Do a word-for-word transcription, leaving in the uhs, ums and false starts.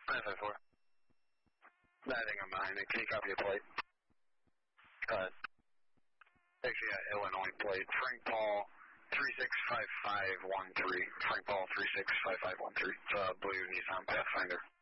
nine five four. I think I'm behind it. Can you copy a plate? Go ahead. Actually, yeah, Illinois plate. Frank Paul, three six five five one three. Frank Paul, three six five five one three. It's a blue Nissan Pathfinder.